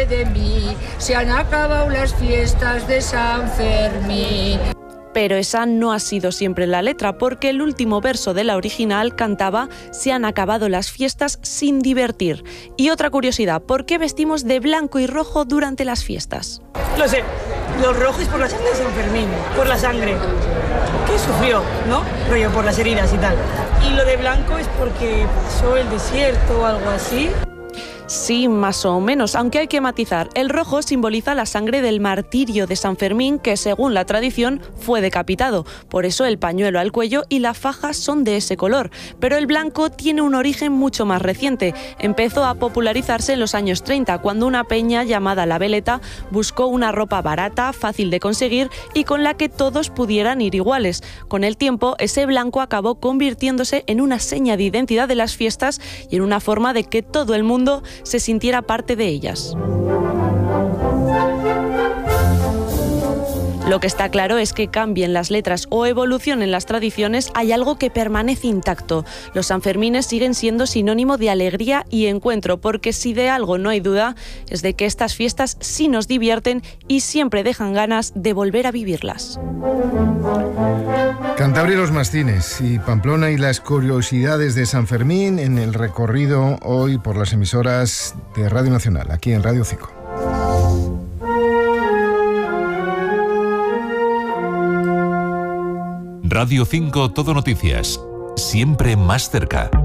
acuerde de mí, se han acabado las fiestas de San Fermín. Pero esa no ha sido siempre la letra, porque el último verso de la original cantaba «Se han acabado las fiestas sin divertir». Y otra curiosidad, ¿por qué vestimos de blanco y rojo durante las fiestas? Lo sé, lo rojo es por la sangre de San Fermín, por la sangre que sufrió, ¿no? Rollo por las heridas y tal. Y lo de blanco es porque pasó el desierto o algo así. Sí, más o menos, aunque hay que matizar. El rojo simboliza la sangre del martirio de San Fermín, que según la tradición fue decapitado. Por eso el pañuelo al cuello y la faja son de ese color. Pero el blanco tiene un origen mucho más reciente. Empezó a popularizarse en los años 30, cuando una peña llamada La Veleta buscó una ropa barata, fácil de conseguir y con la que todos pudieran ir iguales. Con el tiempo, ese blanco acabó convirtiéndose en una seña de identidad de las fiestas y en una forma de que todo el mundo se sintiera parte de ellas. Lo que está claro es que cambien las letras o evolucionen las tradiciones, hay algo que permanece intacto. Los Sanfermines siguen siendo sinónimo de alegría y encuentro, porque si de algo no hay duda, es de que estas fiestas sí nos divierten y siempre dejan ganas de volver a vivirlas. Cantabria y los mastines, y Pamplona y las curiosidades de San Fermín en el recorrido hoy por las emisoras de Radio Nacional, aquí en Radio 5. Radio 5 Todo Noticias, siempre más cerca.